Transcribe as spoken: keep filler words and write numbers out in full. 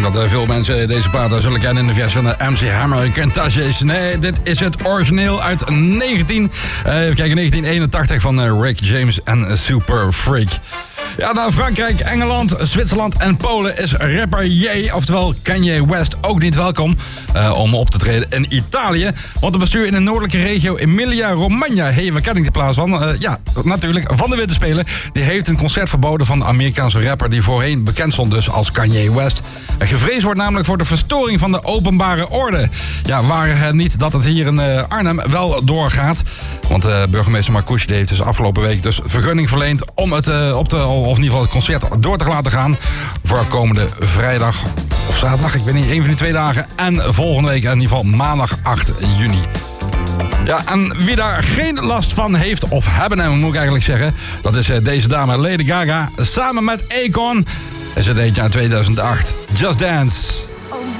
dat uh, veel mensen deze plaat uh, zullen kennen in de versie van uh, M C Hammer Contagious. Nee, dit is het origineel uit negentien, uh, even kijken, negentien eenentachtig van uh, Rick James en Super Freak. Ja, naar Frankrijk, Engeland, Zwitserland en Polen is rapper Ye, oftewel Kanye West, ook niet welkom uh, om op te treden in Italië. Want het bestuur in de noordelijke regio Emilia-Romagna, hey, waar ken ik die plaats van? Uh, ja, natuurlijk, van de Witte Spelen. Die heeft een concert verboden van de Amerikaanse rapper die voorheen bekend stond dus als Kanye West. Gevreesd wordt namelijk voor de verstoring van de openbare orde. Ja, waar uh, niet dat het hier in uh, Arnhem wel doorgaat. Want uh, burgemeester Marcouch heeft dus afgelopen week dus vergunning verleend om het uh, op te, of in ieder geval het concert door te laten gaan voor komende vrijdag of zaterdag, ik weet niet, één van die twee dagen. En volgende week in ieder geval maandag acht juni. Ja, en wie daar geen last van heeft, of hebben hem, moet ik eigenlijk zeggen, dat is uh, deze dame Lady Gaga samen met Akon. Is het eentje uit tweeduizend acht. Just Dance.